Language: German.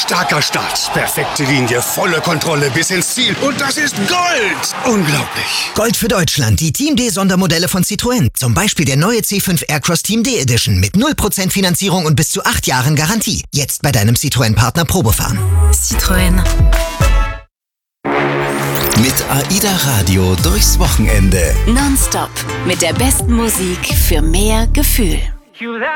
Starker Start, perfekte Linie, volle Kontrolle bis ins Ziel. Und das ist Gold! Unglaublich. Gold für Deutschland, die Team D-Sondermodelle von Citroën. Zum Beispiel der neue C5 Aircross Team D Edition mit 0% Finanzierung und bis zu 8 Jahren Garantie. Jetzt bei deinem Citroën-Partner Probefahren. Citroën. Mit AIDA Radio durchs Wochenende. Nonstop mit der besten Musik für mehr Gefühl.